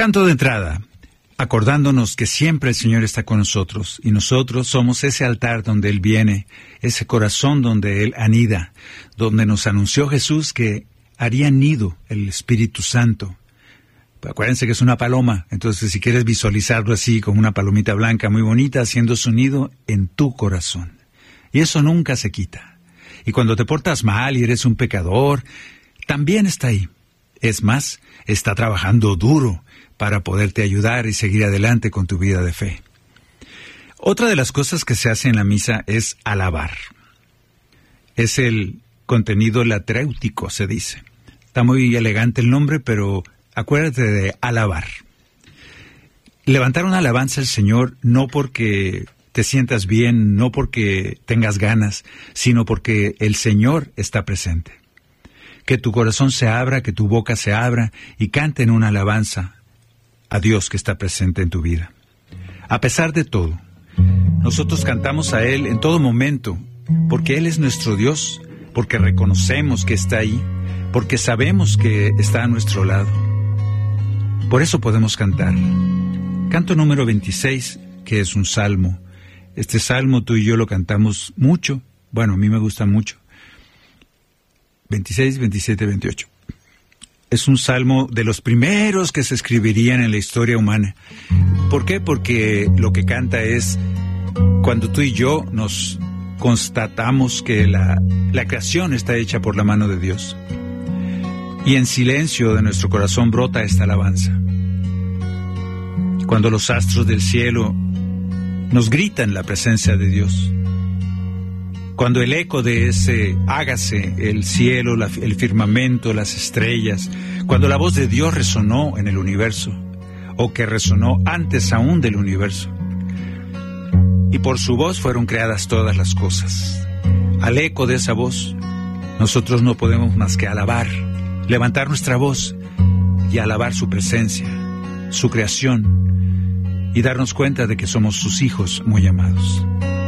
Canto de entrada, acordándonos que siempre el Señor está con nosotros y nosotros somos ese altar donde Él viene, ese corazón donde Él anida, donde nos anunció Jesús que haría nido el Espíritu Santo. Acuérdense que es una paloma, entonces si quieres visualizarlo así, como una palomita blanca muy bonita, haciendo su nido en tu corazón. Y eso nunca se quita. Y cuando te portas mal y eres un pecador, también está ahí. Es más, está trabajando duro para poderte ayudar y seguir adelante con tu vida de fe. Otra de las cosas que se hace en la misa es alabar. Es el contenido latréutico, se dice. Está muy elegante el nombre, pero acuérdate de alabar. Levantar una alabanza al Señor no porque te sientas bien, no porque tengas ganas, sino porque el Señor está presente. Que tu corazón se abra, que tu boca se abra y canten una alabanza a Dios que está presente en tu vida. A pesar de todo, nosotros cantamos a Él en todo momento, porque Él es nuestro Dios, porque reconocemos que está ahí, porque sabemos que está a nuestro lado. Por eso podemos cantar. Canto número 26, que es un salmo. Este salmo tú y yo lo cantamos mucho. Bueno, a mí me gusta mucho. 26, 27, 28. Es un salmo de los primeros que se escribirían en la historia humana. ¿Por qué? Porque lo que canta es cuando tú y yo nos constatamos que la creación está hecha por la mano de Dios. Y en silencio de nuestro corazón brota esta alabanza. Cuando los astros del cielo nos gritan la presencia de Dios. Cuando el eco de ese hágase el cielo, el firmamento, las estrellas, cuando la voz de Dios resonó en el universo, o que resonó antes aún del universo. Y por su voz fueron creadas todas las cosas. Al eco de esa voz, nosotros no podemos más que alabar, levantar nuestra voz y alabar su presencia, su creación, y darnos cuenta de que somos sus hijos muy amados.